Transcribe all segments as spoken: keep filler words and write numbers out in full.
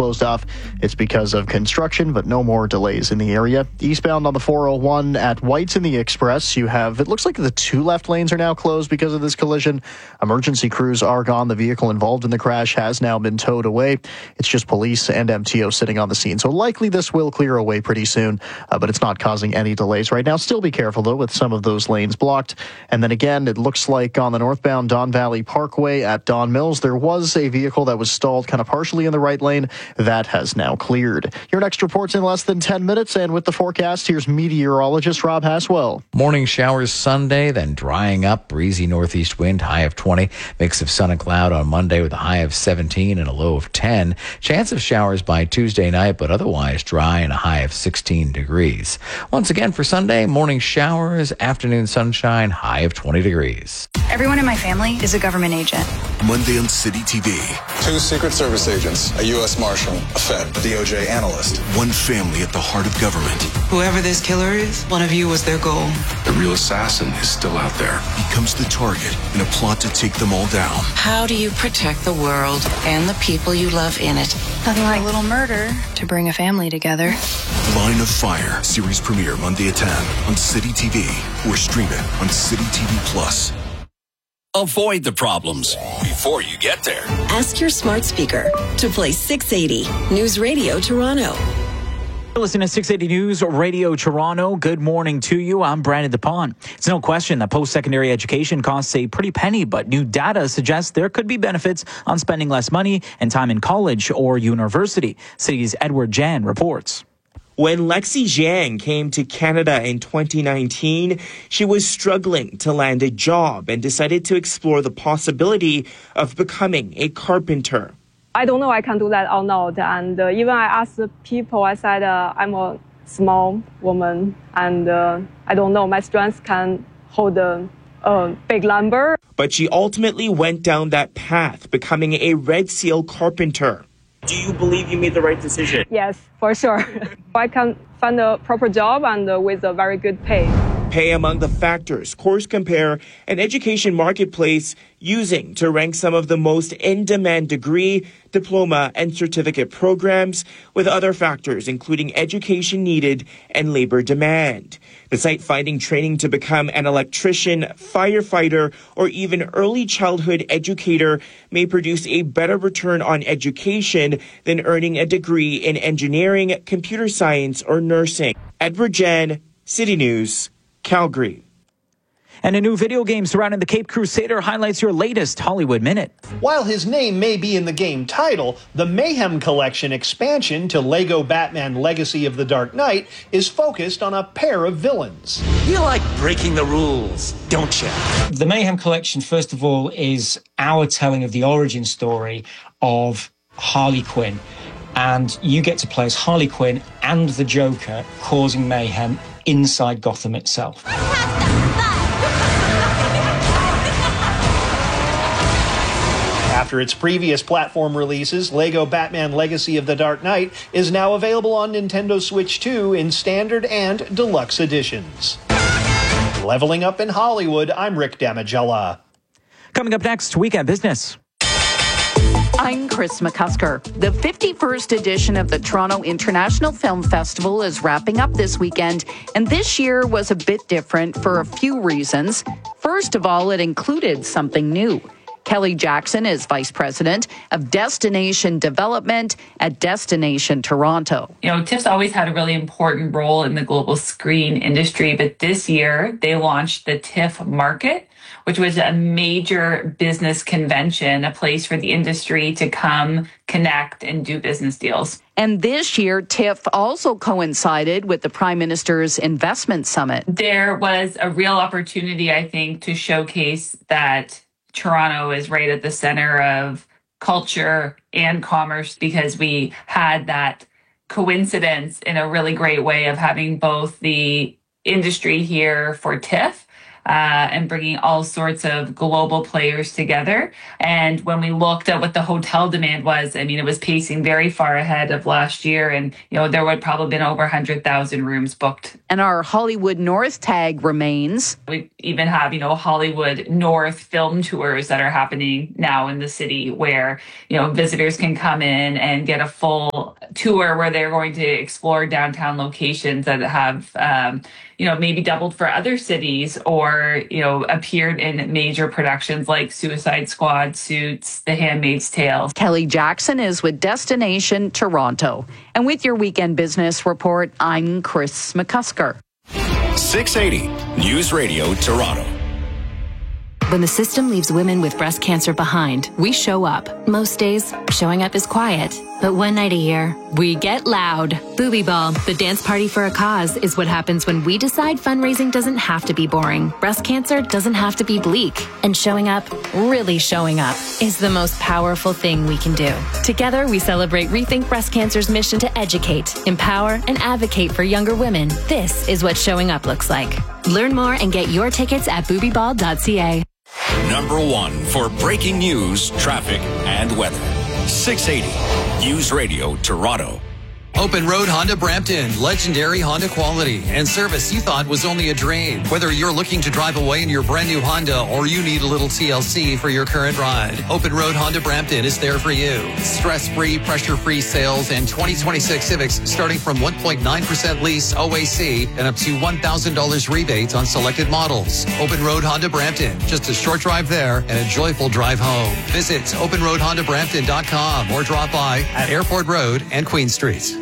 closed off. It's because of construction, but no more delays in the area. Eastbound on the four oh one at White's in the Express, you have, it looks like the two left lanes are now closed because of this collision. Emergency crews are gone. The vehicle involved in the crash has now been towed away. It's just police and M T O sitting on the scene. So likely this will clear away pretty soon, uh, but it's not causing any delays right now. Still be careful, though, with some of those lanes blocked. And then again, it looks like on the northbound Don Valley Parkway at Don Mills, there was a vehicle that was stalled kind of partially in the right lane. That has now cleared. Your next report's in less than ten minutes, and with the forecast, here's meteorologist Rob Haswell. Morning showers Sunday, then drying up, breezy northeast wind, high of twenty. Mix of sun and cloud on Monday with a high of seventeen and a low of ten. Chance of showers by Tuesday night, but otherwise dry and a high of sixteen degrees. Once again for Sunday, morning showers, afternoon sunshine, high of twenty degrees. Everyone in my family is a government agent. Monday on City T V. Two Secret Service agents, a U S Marshal, a Fed, a D O J analyst. One family at the heart of government. Whoever this killer is, one of you was their goal. The real assassin is still out there. Becomes the target in a plot to take them all down. How do you protect the world and the people you love in it? Nothing like a little murder to bring a family together. Line of Fire. Series premiere Monday at ten on City T V or stream it on City T V Plus. Avoid the problems before you get there. Ask your smart speaker to play six eighty News Radio Toronto. Listen to six eighty News Radio Toronto. Good morning to you. I'm Brandon DePon. It's no question that post-secondary education costs a pretty penny, but new data suggests there could be benefits on spending less money and time in college or university. City's Edward Jan reports. When Lexi Jiang came to Canada in twenty nineteen, she was struggling to land a job and decided to explore the possibility of becoming a carpenter. I don't know I can do that or not. And uh, even I asked people, I said, uh, I'm a small woman and uh, I don't know, my strength can hold a, a big lumber. But she ultimately went down that path, becoming a Red Seal carpenter. Do you believe you made the right decision? Yes, for sure. I can find a proper job and uh, with a very good pay. Pay among the factors Course Compare, an education marketplace using to rank some of the most in-demand degree, diploma, and certificate programs, with other factors including education needed and labor demand. The site finding training to become an electrician, firefighter, or even early childhood educator may produce a better return on education than earning a degree in engineering, computer science, or nursing. Edward Jen, City News, Calgary. And a new video game surrounding the Cape Crusader highlights your latest Hollywood Minute. While his name may be in the game title, the Mayhem Collection expansion to Lego Batman Legacy of the Dark Knight is focused on a pair of villains. You like breaking the rules, don't you? The Mayhem Collection, first of all, is our telling of the origin story of Harley Quinn. And you get to play as Harley Quinn and the Joker causing mayhem inside Gotham itself. After its previous platform releases, Lego Batman Legacy of the Dark Knight is now available on Nintendo Switch two in standard and deluxe editions. Leveling up in Hollywood, I'm Rick Damigella. Coming up next, Weekend Business. I'm Chris McCusker. The fifty-first edition of the Toronto International Film Festival is wrapping up this weekend, and this year was a bit different for a few reasons. First of all, it included something new. Kelly Jackson is Vice President of Destination Development at Destination Toronto. You know, TIFF's always had a really important role in the global screen industry, but this year they launched the TIFF Market, which was a major business convention, a place for the industry to come, connect, and do business deals. And this year, TIFF also coincided with the Prime Minister's Investment Summit. There was a real opportunity, I think, to showcase that Toronto is right at the center of culture and commerce, because we had that coincidence in a really great way of having both the industry here for TIFF Uh, and bringing all sorts of global players together. And when we looked at what the hotel demand was, I mean, it was pacing very far ahead of last year. And, you know, there would probably been over one hundred thousand rooms booked. And our Hollywood North tag remains. We even have, you know, Hollywood North film tours that are happening now in the city where, you know, visitors can come in and get a full tour where they're going to explore downtown locations that have, um, you know, maybe doubled for other cities or, you know, appeared in major productions like Suicide Squad, Suits, The Handmaid's Tale. Kelly Jackson is with Destination Toronto. And with your weekend business report, I'm Chris McCusker. six eighty News Radio Toronto. When the system leaves women with breast cancer behind, we show up. Most days, showing up is quiet. But one night a year, we get loud. Booby Ball, the dance party for a cause, is what happens when we decide fundraising doesn't have to be boring. Breast cancer doesn't have to be bleak. And showing up, really showing up, is the most powerful thing we can do. Together, we celebrate Rethink Breast Cancer's mission to educate, empower, and advocate for younger women. This is what showing up looks like. Learn more and get your tickets at booby ball dot c a. Number one for breaking news, traffic, and weather. six eighty News Radio Toronto. Open Road Honda Brampton, legendary Honda quality and service you thought was only a dream. Whether you're looking to drive away in your brand new Honda or you need a little T L C for your current ride, Open Road Honda Brampton is there for you. Stress-free, pressure-free sales and twenty twenty-six Civics starting from one point nine percent lease O A C and up to one thousand dollars rebate on selected models. Open Road Honda Brampton, just a short drive there and a joyful drive home. Visit open road honda brampton dot com or drop by at Airport Road and Queen Street.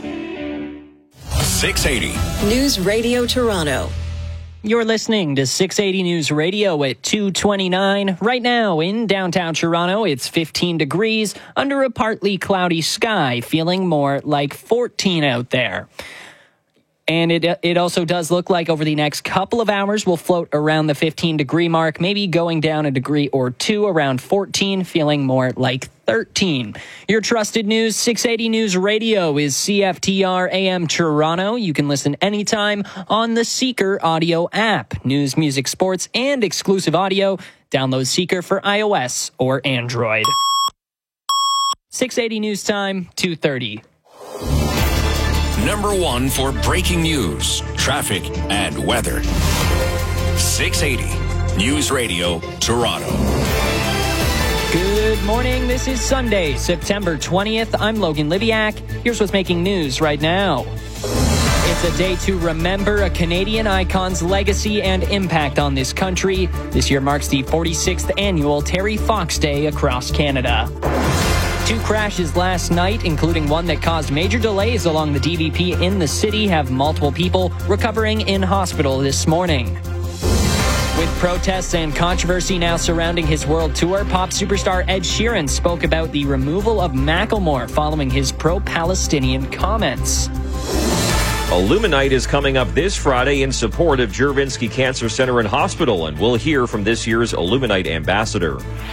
six eighty News Radio Toronto. You're listening to six eighty News Radio at two twenty-nine. Right now in downtown Toronto, it's fifteen degrees under a partly cloudy sky, feeling more like fourteen out there. And it it also does look like over the next couple of hours, we'll float around the fifteen degree mark, maybe going down a degree or two around fourteen, feeling more like thirteen. Your trusted news, six eighty News Radio is C F T R A M Toronto. You can listen anytime on the Seeker audio app. News, music, sports, and exclusive audio. Download Seeker for iOS or Android. six eighty News Time, two thirty. Number one for breaking news, traffic, and weather. six eighty News Radio Toronto. Good morning. This is Sunday, September twentieth. I'm Logan Liviak. Here's what's making news right now. It's a day to remember a Canadian icon's legacy and impact on this country. This year marks the forty-sixth annual Terry Fox Day across Canada. Two crashes last night, including one that caused major delays along the D V P in the city, have multiple people recovering in hospital this morning. With protests and controversy now surrounding his world tour, pop superstar Ed Sheeran spoke about the removal of Macklemore following his pro-Palestinian comments. Illuminite is coming up this Friday in support of Juravinski Cancer Center and Hospital, and we'll hear from this year's Illuminite ambassador.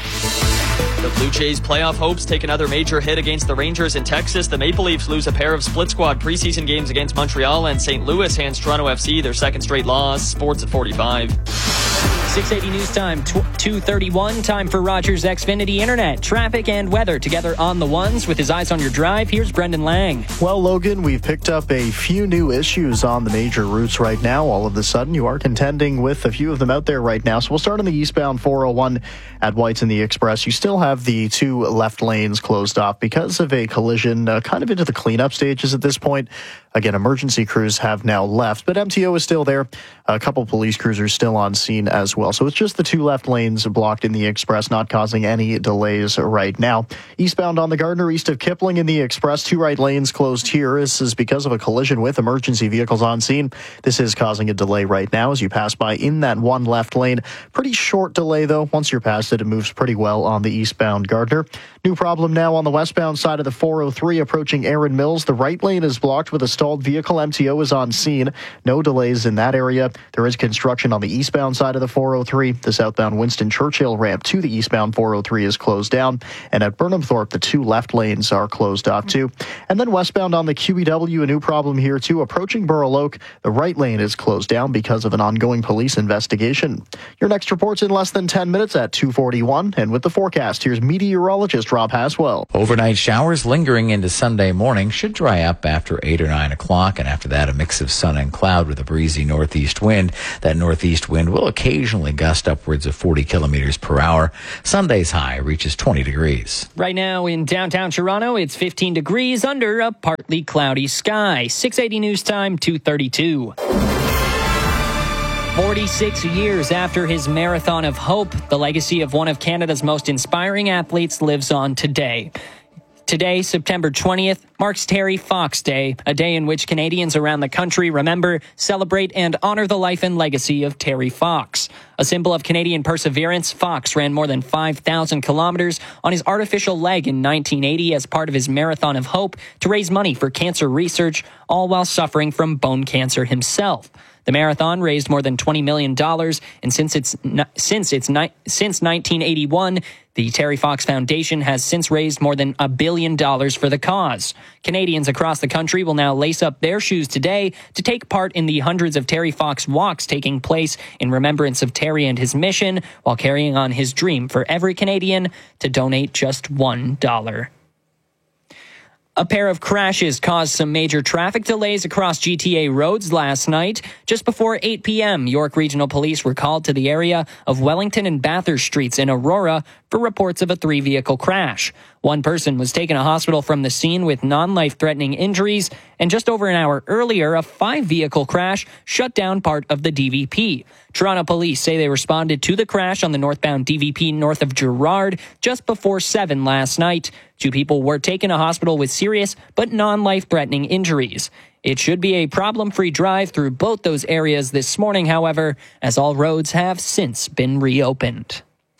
The Blue Jays' playoff hopes take another major hit against the Rangers in Texas. The Maple Leafs lose a pair of split squad preseason games against Montreal, and Saint Louis hands Toronto F C their second straight loss. Sports at forty-five. six eighty News Time, two thirty-one. Time for Rogers Xfinity Internet. Traffic and weather together on the ones with his eyes on your drive. Here's Brendan Lang. Well, Logan, we've picked up a few new issues on the major routes right now. All of a sudden, you are contending with a few of them out there right now. So we'll start on the eastbound four oh one at White's in the Express. You still have the two left lanes closed off because of a collision, uh, kind of into the cleanup stages at this point. Again, emergency crews have now left, but M T O is still there. A couple police cruisers still on scene as well. So it's just the two left lanes blocked in the Express, not causing any delays right now. Eastbound on the Gardner, east of Kipling in the Express, two right lanes closed here. This is because of a collision with emergency vehicles on scene. This is causing a delay right now as you pass by in that one left lane. Pretty short delay, though. Once you're past it, it moves pretty well on the eastbound Gardner. New problem now on the westbound side of the four oh three approaching Erin Mills. The right lane is blocked with a stalled vehicle. M T O is on scene. No delays in that area. There is construction on the eastbound side of the four oh three. The southbound Winston Churchill ramp to the eastbound four oh three is closed down. And at Burnham Thorpe, the two left lanes are closed off too. And then westbound on the Q E W, a new problem here too. Approaching Borough Oak, the right lane is closed down because of an ongoing police investigation. Your next report's in less than ten minutes at two forty-one. And with the forecast, here's meteorologist Rob Haswell. Overnight showers lingering into Sunday morning should dry up after eight or nine o'clock. And after that, a mix of sun and cloud with a breezy northeast wind. That northeast wind will occasionally gust upwards of forty kilometers per hour. Sunday's high reaches twenty degrees. Right now in downtown Toronto, it's fifteen degrees under a partly cloudy sky. six eighty News Time, two thirty-two. forty-six years after his Marathon of Hope, the legacy of one of Canada's most inspiring athletes lives on today. Today, September twentieth, marks Terry Fox Day, a day in which Canadians around the country remember, celebrate, and honor the life and legacy of Terry Fox. A symbol of Canadian perseverance, Fox ran more than five thousand kilometers on his artificial leg in nineteen eighty as part of his Marathon of Hope to raise money for cancer research, all while suffering from bone cancer himself. The marathon raised more than twenty million dollars, and since its since its since nineteen eighty-one, the Terry Fox Foundation has since raised more than a billion dollars for the cause. Canadians across the country will now lace up their shoes today to take part in the hundreds of Terry Fox walks taking place in remembrance of Terry and his mission, while carrying on his dream for every Canadian to donate just one dollar. A pair of crashes caused some major traffic delays across G T A roads last night. Just before eight p.m., York Regional Police were called to the area of Wellington and Bathurst Streets in Aurora for reports of a three-vehicle crash. One person was taken to hospital from the scene with non-life-threatening injuries, and just over an hour earlier, a five-vehicle crash shut down part of the D V P. Toronto police say they responded to the crash on the northbound D V P north of Gerrard just before seven last night. Two people were taken to hospital with serious but non-life-threatening injuries. It should be a problem-free drive through both those areas this morning, however, as all roads have since been reopened.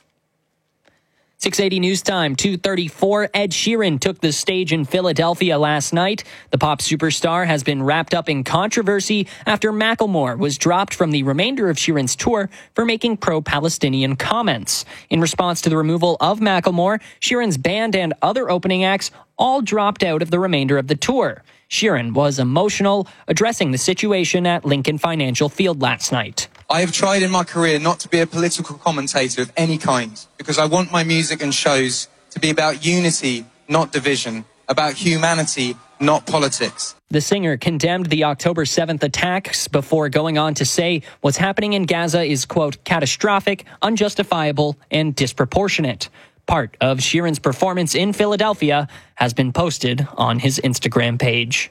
six eighty News Time, two thirty-four. Ed Sheeran took the stage in Philadelphia last night. The pop superstar has been wrapped up in controversy after Macklemore was dropped from the remainder of Sheeran's tour for making pro-Palestinian comments. In response to the removal of Macklemore, Sheeran's band and other opening acts all dropped out of the remainder of the tour. Sheeran was emotional, addressing the situation at Lincoln Financial Field last night. I have tried in my career not to be a political commentator of any kind, because I want my music and shows to be about unity, not division, about humanity, not politics. The singer condemned the October seventh attacks before going on to say what's happening in Gaza is, quote, catastrophic, unjustifiable, and disproportionate. Part of Sheeran's performance in Philadelphia has been posted on his Instagram page.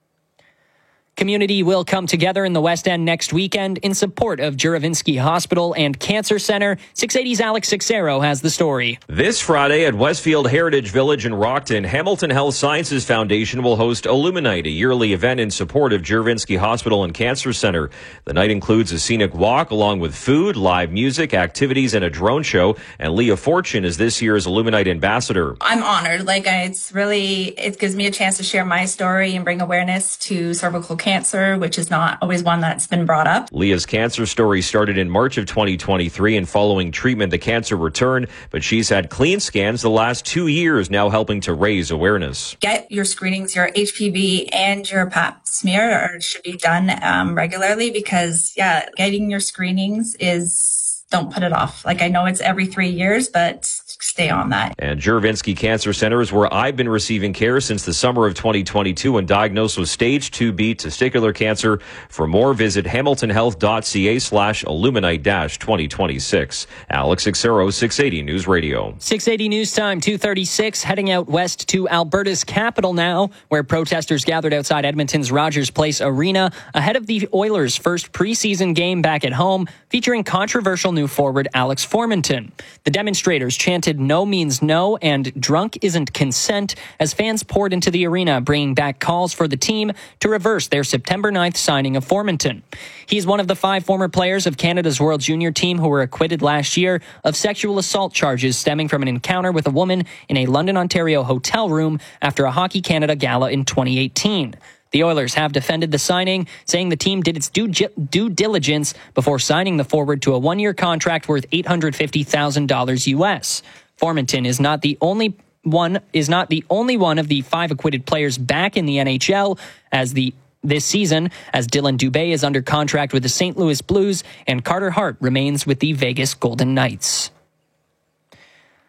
Community will come together in the West End next weekend in support of Juravinski Hospital and Cancer Center. six eighty's Alex Sixero has the story. This Friday at Westfield Heritage Village in Rockton, Hamilton Health Sciences Foundation will host Illuminite, a yearly event in support of Juravinski Hospital and Cancer Center. The night includes a scenic walk along with food, live music, activities, and a drone show. And Leah Fortune is this year's Illuminite ambassador. I'm honored. Like, it's really, it gives me a chance to share my story and bring awareness to cervical cancer. Cancer, which is not always one that's been brought up. Leah's cancer story started in March of twenty twenty-three, and following treatment, the cancer returned, but she's had clean scans the last two years, now helping to raise awareness. Get your screenings, your H P V and your pap smear or should be done um, regularly because, yeah, getting your screenings is, don't put it off. Like, I know it's every three years, but stay on that. And Juravinski Cancer Center is where I've been receiving care since the summer of twenty twenty-two and diagnosed with stage two B testicular cancer. For more, visit hamiltonhealth.ca slash illuminite dash 2026. Alex Sixero, six eighty News Radio. six eighty News Time, two thirty-six. Heading out west to Alberta's capital now, where protesters gathered outside Edmonton's Rogers Place Arena ahead of the Oilers' first preseason game back at home, featuring controversial new forward Alex Formenton. The demonstrators chanted "No means no" and "Drunk isn't consent" as fans poured into the arena, bringing back calls for the team to reverse their September ninth signing of Formenton. He's one of the five former players of Canada's World Junior team who were acquitted last year of sexual assault charges stemming from an encounter with a woman in a London, Ontario hotel room after a Hockey Canada gala in twenty eighteen. The Oilers have defended the signing, saying the team did its due, due diligence before signing the forward to a one-year contract worth eight hundred fifty thousand dollars U S. Formenton is not the only one is not the only one of the five acquitted players back in the N H L as the this season, as Dylan Dubé is under contract with the Saint Louis Blues and Carter Hart remains with the Vegas Golden Knights.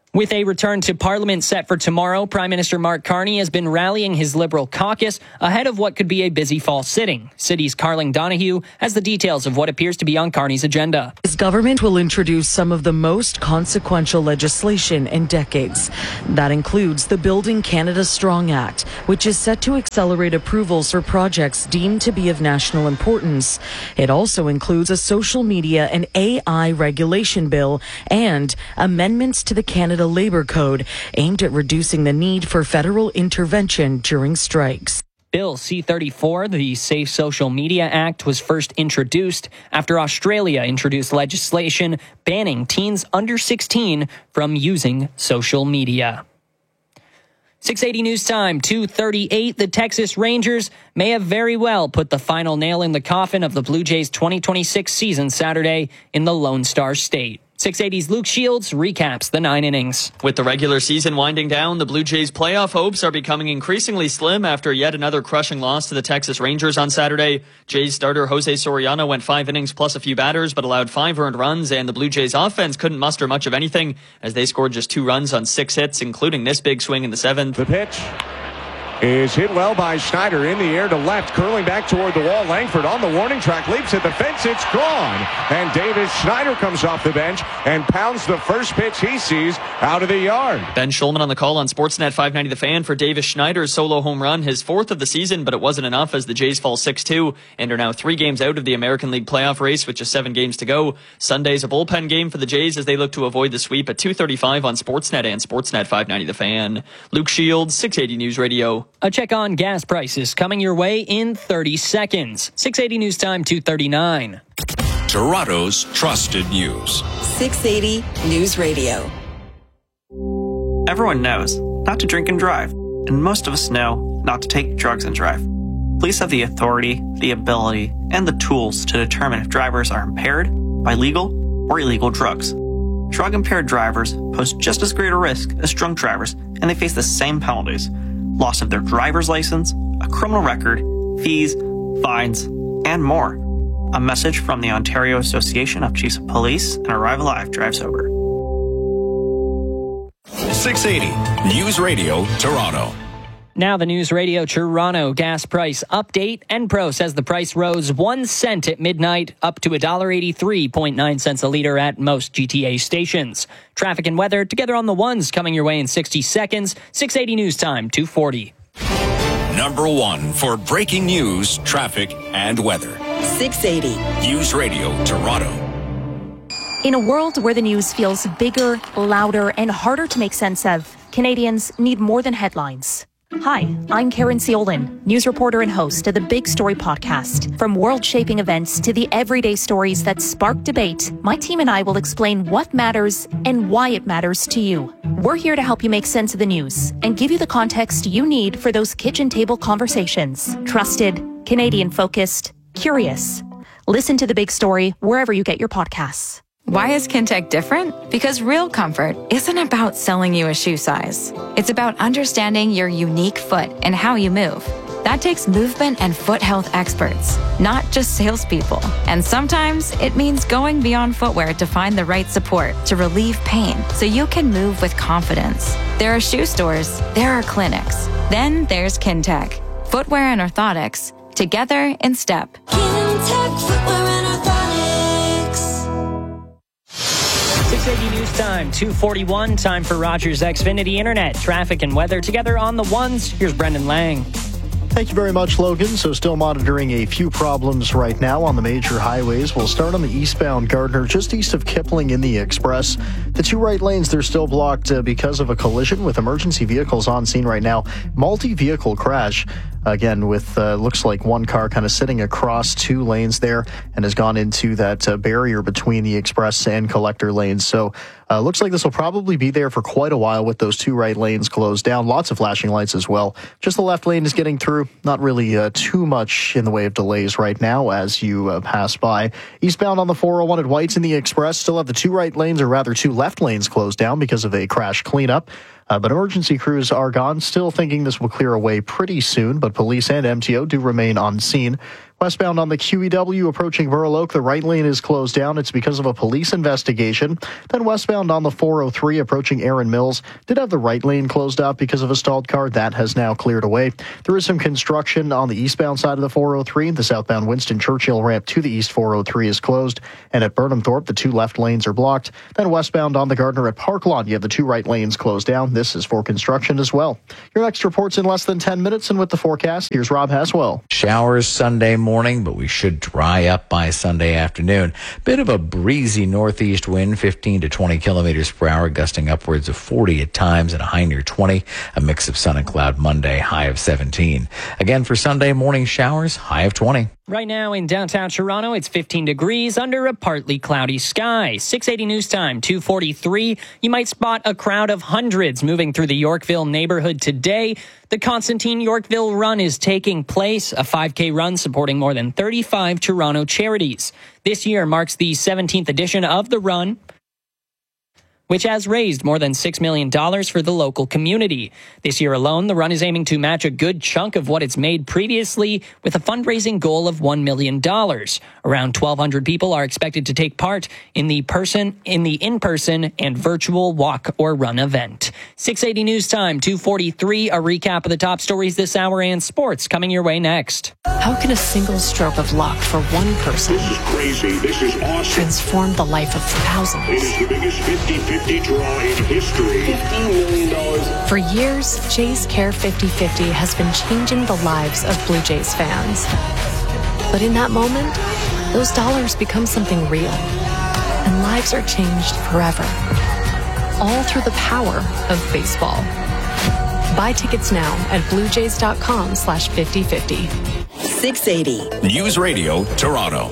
With a return to Parliament set for tomorrow, Prime Minister Mark Carney has been rallying his Liberal caucus ahead of what could be a busy fall sitting. City's Carling Donahue has the details of what appears to be on Carney's agenda. His government will introduce some of the most consequential legislation in decades. That includes the Building Canada Strong Act, which is set to accelerate approvals for projects deemed to be of national importance. It also includes a social media and A I regulation bill and amendments to the Canada Labor Code aimed at reducing the need for federal intervention during strikes. Bill C thirty-four, the Safe Social Media Act, was first introduced after Australia introduced legislation banning teens under sixteen from using social media. six eighty News Time, two thirty-eight. The Texas Rangers may have very well put the final nail in the coffin of the Blue Jays' twenty twenty-six season Saturday in the Lone Star State. six eighty's Luke Shields recaps the nine innings. With the regular season winding down, the Blue Jays' playoff hopes are becoming increasingly slim after yet another crushing loss to the Texas Rangers on Saturday. Jays starter Jose Soriano went five innings plus a few batters, but allowed five earned runs, and the Blue Jays' offense couldn't muster much of anything as they scored just two runs on six hits, including this big swing in the seventh. The pitch is hit well by Schneider in the air to left, curling back toward the wall. Langford on the warning track, leaps at the fence, it's gone. And Davis Schneider comes off the bench and pounds the first pitch he sees out of the yard. Ben Schulman on the call on Sportsnet five ninety The Fan for Davis Schneider's solo home run, his fourth of the season, but it wasn't enough as the Jays fall six two and are now three games out of the American League playoff race with just seven games to go. Sunday's a bullpen game for the Jays as they look to avoid the sweep at two thirty-five on Sportsnet and Sportsnet five ninety The Fan. Luke Shields, six eighty News Radio. A check on gas prices coming your way in thirty seconds. six eighty News Time, two thirty-nine. Toronto's trusted news. six eighty News Radio. Everyone knows not to drink and drive, and most of us know not to take drugs and drive. Police have the authority, the ability, and the tools to determine if drivers are impaired by legal or illegal drugs. Drug-impaired drivers pose just as great a risk as drunk drivers, and they face the same penalties: loss of their driver's license, a criminal record, fees, fines, and more. A message from the Ontario Association of Chiefs of Police and Arrive Alive Drive Sober. six eighty News Radio, Toronto. Now the News Radio Toronto gas price update. Enpro says the price rose one cent at midnight, up to one dollar eighty-three point nine cents a litre at most G T A stations. Traffic and weather together on the ones coming your way in sixty seconds. six eighty News Time, two forty. Number one for breaking news, traffic, and weather. six eighty News Radio, Toronto. In a world where the news feels bigger, louder, and harder to make sense of, Canadians need more than headlines. Hi, I'm Karen Ciolin, news reporter and host of the Big Story podcast. From world-shaping events to the everyday stories that spark debate, my team and I will explain what matters and why it matters to you. We're here to help you make sense of the news and give you the context you need for those kitchen table conversations. Trusted, Canadian-focused, curious. Listen to The Big Story wherever you get your podcasts. Why is Kintec different? Because real comfort isn't about selling you a shoe size. It's about understanding your unique foot and how you move. That takes movement and foot health experts, not just salespeople. And sometimes it means going beyond footwear to find the right support to relieve pain so you can move with confidence. There are shoe stores, there are clinics. Then there's Kintec. Footwear and orthotics, together in step. Kintec Footwear and Orthotics. six eighty News Time, two forty-one. Time for Rogers Xfinity Internet. Traffic and weather together on the ones. Here's Brendan Lang. Thank you very much, Logan. So still monitoring a few problems right now on the major highways. We'll start on the eastbound Gardner, just east of Kipling in the Express. The two right lanes, they're still blocked uh, because of a collision with emergency vehicles on scene right now. Multi-vehicle crash, again, with uh, looks like one car kind of sitting across two lanes there and has gone into that uh, barrier between the Express and collector lanes. So uh, looks like this will probably be there for quite a while with those two right lanes closed down. Lots of flashing lights as well. Just the left lane is getting through. Not really uh, too much in the way of delays right now as you uh, pass by. Eastbound on the four oh one at White's in the Express, still have the two right lanes, or rather two left lanes closed down because of a crash cleanup. Uh, but emergency crews are gone, still thinking this will clear away pretty soon, but police and M T O do remain on scene Westbound on the Q E W approaching Burl Oak, the right lane is closed down. It's because of a police investigation. Then westbound on the four oh three approaching Erin Mills did have the right lane closed up because of a stalled car. That has now cleared away. There is some construction on the eastbound side of the four oh three. The southbound Winston Churchill ramp to the east four oh three is closed. And at Burnham Thorpe, the two left lanes are blocked. Then westbound on the Gardner at Park Lawn, you have the two right lanes closed down. This is for construction as well. Your next report's in less than ten minutes, and with the forecast, here's Rob Haswell. Showers Sunday morning, but we should dry up by Sunday afternoon. Bit of a breezy northeast wind, fifteen to twenty kilometers per hour, gusting upwards of forty at times and a high near twenty. A mix of sun and cloud Monday, high of seventeen. Again, for Sunday morning showers, high of twenty. Right now in downtown Toronto, it's fifteen degrees under a partly cloudy sky. six eighty News Time, two forty-three. You might spot a crowd of hundreds moving through the Yorkville neighborhood today. The Constantine Yorkville Run is taking place, a five K run supporting more than thirty-five Toronto charities. This year marks the seventeenth edition of the run, which has raised more than six million dollars for the local community. This year alone, the run is aiming to match a good chunk of what it's made previously with a fundraising goal of one million dollars. Around twelve hundred people are expected to take part in the person in the in-person and virtual walk or run event. six eighty News Time, two forty-three, a recap of the top stories this hour and sports coming your way next. How can a single stroke of luck for one person This is crazy. This is awesome. transform the life of thousands? It is the biggest fifty-fifty draw in history. fifteen million dollars. For years, Jays Care fifty fifty has been changing the lives of Blue Jays fans. But in that moment, those dollars become something real, and lives are changed forever. All through the power of baseball. Buy tickets now at bluejays.com slash 5050. six eighty. News Radio Toronto.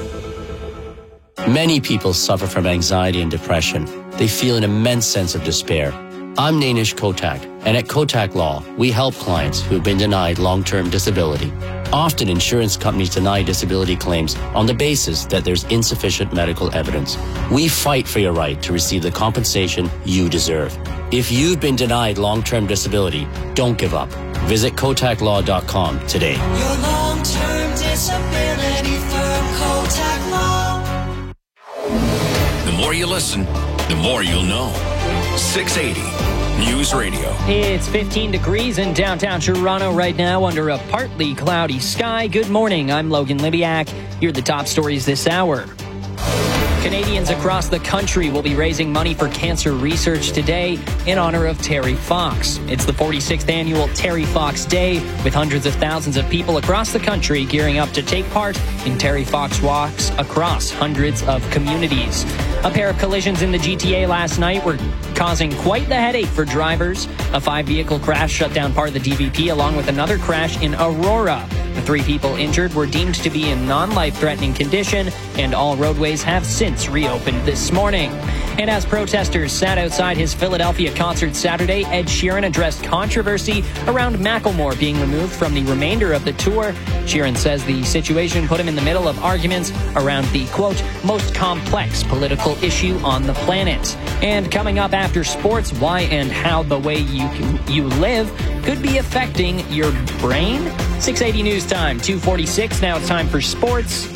Many people suffer from anxiety and depression. They feel an immense sense of despair. I'm Nainish Kotak, and at Kotak Law, we help clients who've been denied long-term disability. Often, insurance companies deny disability claims on the basis that there's insufficient medical evidence. We fight for your right to receive the compensation you deserve. If you've been denied long-term disability, don't give up. Visit kotak law dot com today. Your long-term disability firm, Kotak Law. The more you listen, the more you'll know. six eighty News Radio. It's fifteen degrees in downtown Toronto right now under a partly cloudy sky. Good morning. I'm Logan Libiak. Here are the top stories this hour. Canadians across the country will be raising money for cancer research today in honor of Terry Fox. It's the forty-sixth annual Terry Fox Day, with hundreds of thousands of people across the country gearing up to take part in Terry Fox walks across hundreds of communities. A pair of collisions in the G T A last night were causing quite the headache for drivers. A five-vehicle crash shut down part of the D V P, along with another crash in Aurora. The three people injured were deemed to be in non-life-threatening condition, and all roadways have since reopened this morning. And as protesters sat outside his Philadelphia concert Saturday, Ed Sheeran addressed controversy around Macklemore being removed from the remainder of the tour. Sheeran says the situation put him in the middle of arguments around the, quote, most complex political issue on the planet. And coming up after sports, why and how the way you you live could be affecting your brain. six eighty News Time, two forty-six. Now it's time for sports.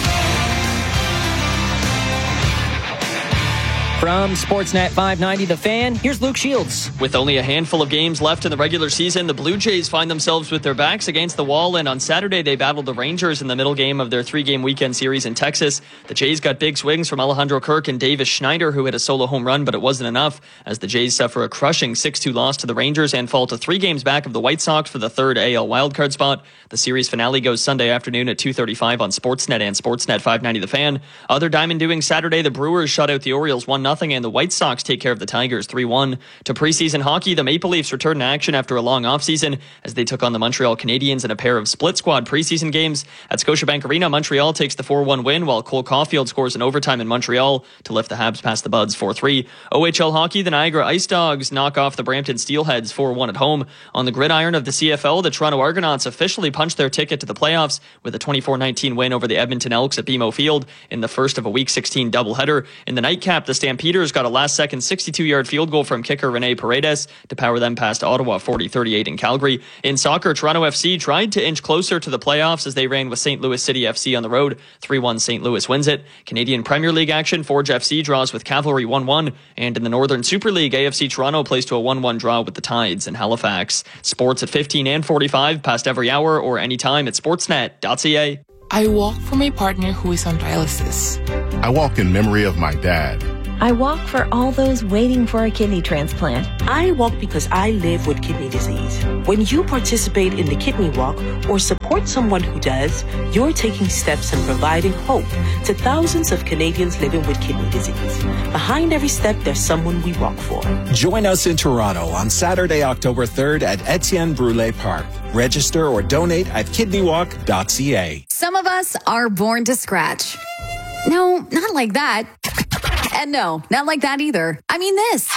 From Sportsnet five ninety The Fan, here's Luke Shields. With only a handful of games left in the regular season, the Blue Jays find themselves with their backs against the wall, and on Saturday they battled the Rangers in the middle game of their three-game weekend series in Texas. The Jays got big swings from Alejandro Kirk and Davis Schneider, who hit a solo home run, but it wasn't enough, as the Jays suffer a crushing six two loss to the Rangers and fall to three games back of the White Sox for the third A L wildcard spot. The series finale goes Sunday afternoon at two thirty-five on Sportsnet and Sportsnet five ninety The Fan. Other diamond doing Saturday, the Brewers shut out the Orioles one nothing, and the White Sox take care of the Tigers three one. To preseason hockey, the Maple Leafs return to action after a long offseason as they took on the Montreal Canadiens in a pair of split squad preseason games. At Scotiabank Arena, Montreal takes the four one win, while Cole Caulfield scores in overtime in Montreal to lift the Habs past the Buds four three. O H L hockey, the Niagara Ice Dogs knock off the Brampton Steelheads four one at home. On the gridiron of the C F L, the Toronto Argonauts officially punched their ticket to the playoffs with a twenty-four nineteen win over the Edmonton Elks at B M O Field in the first of a Week sixteen doubleheader. In the nightcap, the Stampede Stampeders got a last-second sixty-two-yard field goal from kicker Rene Paredes to power them past Ottawa forty thirty-eight in Calgary. In soccer, Toronto F C tried to inch closer to the playoffs as they ran with Saint Louis City F C on the road. three one Saint Louis wins it. Canadian Premier League action, Forge F C draws with Cavalry one one. And in the Northern Super League, A F C Toronto plays to a one one draw with the Tides in Halifax. Sports at fifteen and forty-five, past every hour or anytime at sportsnet dot c a. I walk for my partner who is on dialysis. I walk in memory of my dad. I walk for all those waiting for a kidney transplant. I walk because I live with kidney disease. When you participate in the Kidney Walk or support someone who does, you're taking steps and providing hope to thousands of Canadians living with kidney disease. Behind every step, there's someone we walk for. Join us in Toronto on Saturday, October third at Etienne Brule Park. Register or donate at kidney walk dot c a. Some of us are born to scratch. No, not like that. And no, not like that either. I mean this.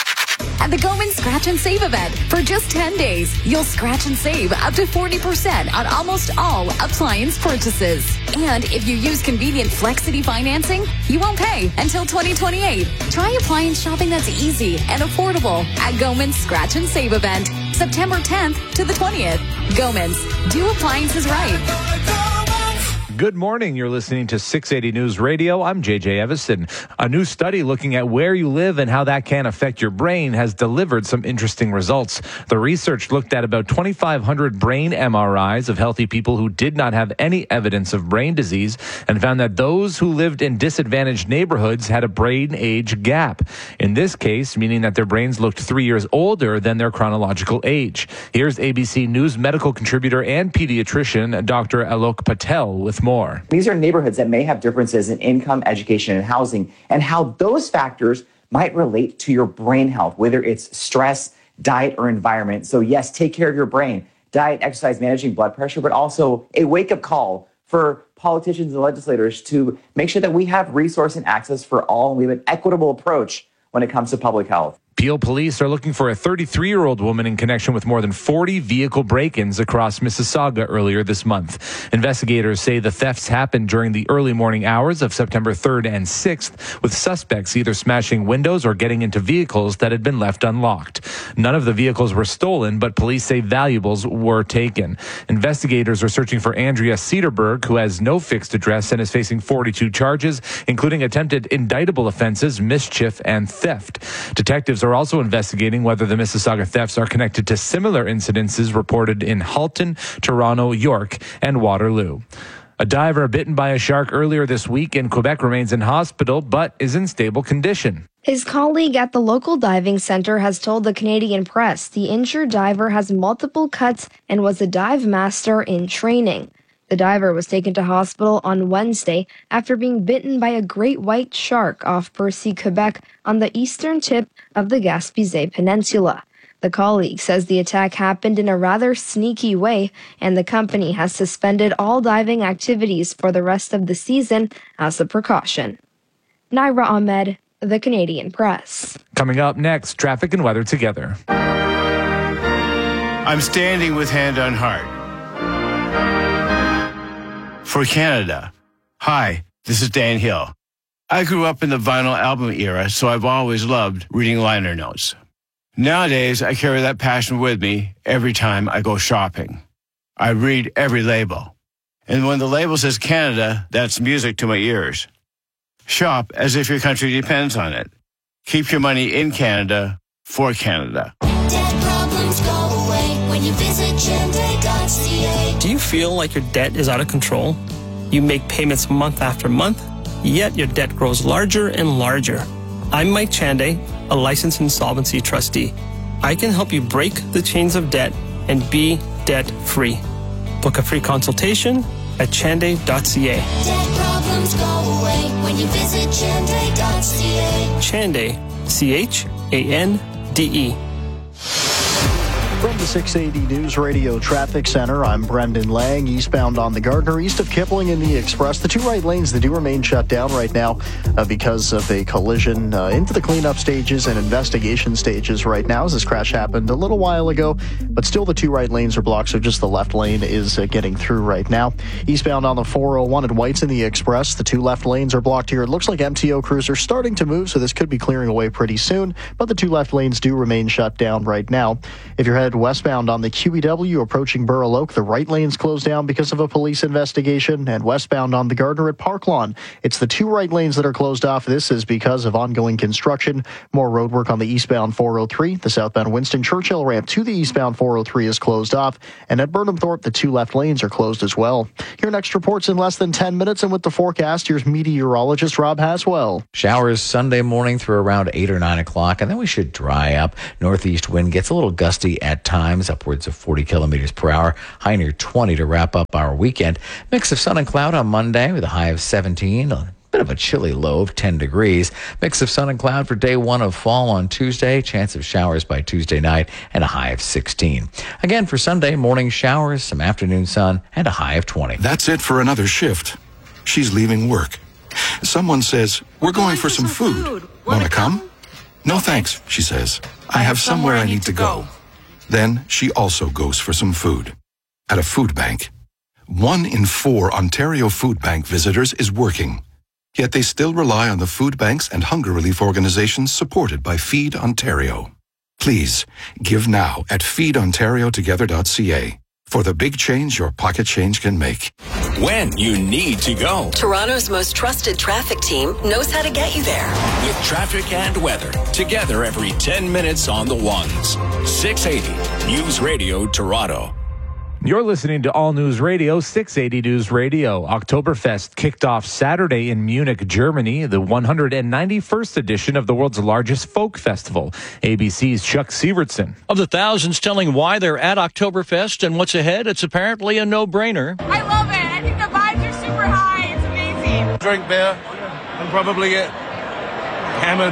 At the Goldman Scratch and Save event, for just ten days, you'll scratch and save up to forty percent on almost all appliance purchases. And if you use convenient Flexity financing, you won't pay until twenty twenty-eight. Try appliance shopping that's easy and affordable at Goldman's Scratch and Save event, September tenth to the twentieth. Goldman's, do appliances right. Good morning. You're listening to six eighty News Radio. I'm J J Evison. A new study looking at where you live and how that can affect your brain has delivered some interesting results. The research looked at about twenty-five hundred brain M R Is of healthy people who did not have any evidence of brain disease and found that those who lived in disadvantaged neighborhoods had a brain age gap. In this case, meaning that their brains looked three years older than their chronological age. Here's A B C News medical contributor and pediatrician Doctor Alok Patel with more. These are neighborhoods that may have differences in income, education, and housing, and how those factors might relate to your brain health, whether it's stress, diet, or environment. So yes, take care of your brain. Diet, exercise, managing blood pressure, but also a wake-up call for politicians and legislators to make sure that we have resource and access for all, and we have an equitable approach when it comes to public health. Peel police are looking for a thirty-three-year-old woman in connection with more than forty vehicle break-ins across Mississauga earlier this month. Investigators say the thefts happened during the early morning hours of September third and sixth, with suspects either smashing windows or getting into vehicles that had been left unlocked. None of the vehicles were stolen, but police say valuables were taken. Investigators are searching for Andrea Cedarberg, who has no fixed address and is facing forty-two charges, including attempted indictable offenses, mischief, and theft. Detectives are also investigating whether the Mississauga thefts are connected to similar incidences reported in Halton, Toronto, York, and Waterloo. A diver bitten by a shark earlier this week in Quebec remains in hospital but is in stable condition. His colleague at the local diving center has told the Canadian press the injured diver has multiple cuts and was a dive master in training. The diver was taken to hospital on Wednesday after being bitten by a great white shark off Percy, Quebec, on the eastern tip of the Gaspésie Peninsula. The colleague says the attack happened in a rather sneaky way, and the company has suspended all diving activities for the rest of the season as a precaution. Naira Ahmed, The Canadian Press. Coming up next, traffic and weather together. I'm standing with hand on heart. For Canada. Hi, this is Dan Hill. I grew up in the vinyl album era, so I've always loved reading liner notes. Nowadays, I carry that passion with me every time I go shopping. I read every label. And when the label says Canada, that's music to my ears. Shop as if your country depends on it. Keep your money in Canada for Canada. Debt problems go away when you visit Chande dot c a. Do you feel like your debt is out of control? You make payments month after month, yet your debt grows larger and larger. I'm Mike Chande, a licensed insolvency trustee. I can help you break the chains of debt and be debt-free. Book a free consultation at Chande dot c a. Debt problems go away when you visit Chande dot c a. Chande, C H A N D E. From the six eighty News Radio Traffic Center, I'm Brendan Lang, eastbound on the Gardner, east of Kipling in the Express. The two right lanes, they do remain shut down right now uh, because of a collision uh, into the cleanup stages and investigation stages right now, as this crash happened a little while ago, but still the two right lanes are blocked, so just the left lane is uh, getting through right now. Eastbound on the four oh one at White's in the Express, the two left lanes are blocked here. It looks like M T O crews are starting to move, so this could be clearing away pretty soon, but the two left lanes do remain shut down right now. If you're headed westbound on the Q E W approaching Burl Oak, the right lane's closed down because of a police investigation, and westbound on the Gardner at Park Lawn, it's the two right lanes that are closed off. This is because of ongoing construction. More road work on the eastbound four oh three. The southbound Winston Churchill ramp to the eastbound four oh three is closed off, and at Burnham Thorpe, the two left lanes are closed as well. Your next report's in less than ten minutes, and with the forecast, here's meteorologist Rob Haswell. Showers Sunday morning through around eight or nine o'clock, and then we should dry up. Northeast wind gets a little gusty at times, upwards of forty kilometers per hour, high near twenty to wrap up our weekend. Mix of sun and cloud on Monday with a high of seventeen, a bit of a chilly low of ten degrees. Mix of sun and cloud for day one of fall on Tuesday, chance of showers by Tuesday night, and a high of sixteen. Again for Sunday, morning showers, some afternoon sun, and a high of twenty. That's it for another shift. She's leaving work. Someone says, "We're going for some food. Want to come?" "No thanks," she says. "I have somewhere I need to go." Then she also goes for some food at a food bank. One in four Ontario Food Bank visitors is working, yet they still rely on the food banks and hunger relief organizations supported by Feed Ontario. Please give now at feed ontario together dot c a for the big change your pocket change can make. When you need to go. Toronto's most trusted traffic team knows how to get you there. With traffic and weather, together every ten minutes on the ones. six eighty News Radio Toronto. You're listening to All News Radio, six eighty News Radio. Oktoberfest kicked off Saturday in Munich, Germany, the one hundred ninety-first edition of the world's largest folk festival. A B C's Chuck Sievertson. Of the thousands telling why they're at Oktoberfest and what's ahead, it's apparently a no-brainer. I love it. I think the vibes are super high. It's amazing. Drink beer and probably get hammered.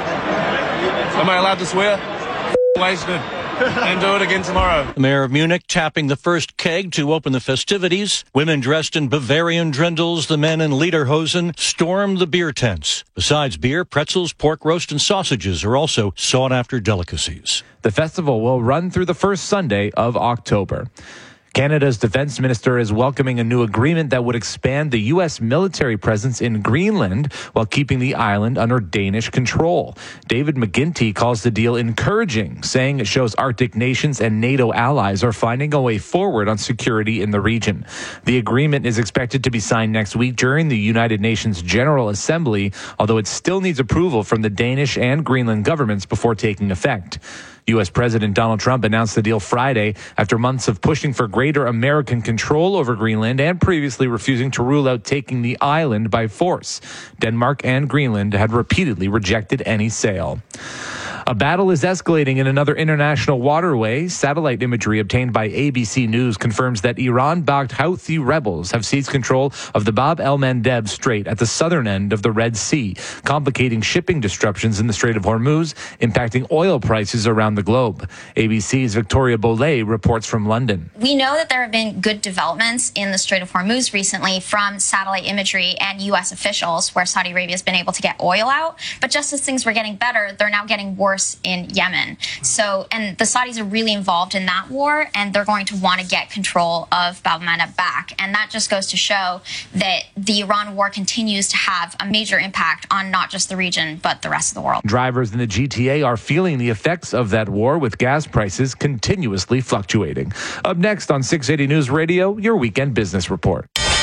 Am I allowed to swear? Wasted. And do it again tomorrow. The mayor of Munich tapping the first keg to open the festivities. Women dressed in Bavarian drindles, the men in lederhosen, storm the beer tents. Besides beer, pretzels, pork roast, and sausages are also sought-after delicacies. The festival will run through the first Sunday of October. Canada's defense minister is welcoming a new agreement that would expand the U S military presence in Greenland while keeping the island under Danish control. David McGuinty calls the deal encouraging, saying it shows Arctic nations and NATO allies are finding a way forward on security in the region. The agreement is expected to be signed next week during the United Nations General Assembly, although it still needs approval from the Danish and Greenland governments before taking effect. U S President Donald Trump announced the deal Friday after months of pushing for greater American control over Greenland and previously refusing to rule out taking the island by force. Denmark and Greenland had repeatedly rejected any sale. A battle is escalating in another international waterway. Satellite imagery obtained by A B C News confirms that Iran-backed Houthi rebels have seized control of the Bab el-Mandeb Strait at the southern end of the Red Sea, complicating shipping disruptions in the Strait of Hormuz, impacting oil prices around the globe. A B C's Victoria Bollet reports from London. We know that there have been good developments in the Strait of Hormuz recently from satellite imagery and U S officials where Saudi Arabia has been able to get oil out. But just as things were getting better, they're now getting worse in Yemen. So, and the Saudis are really involved in that war, and they're going to want to get control of Bab el-Mandeb back. And that just goes to show that the Iran war continues to have a major impact on not just the region, but the rest of the world. Drivers in the G T A are feeling the effects of that war, with gas prices continuously fluctuating. Up next on six eighty News Radio, your weekend business report.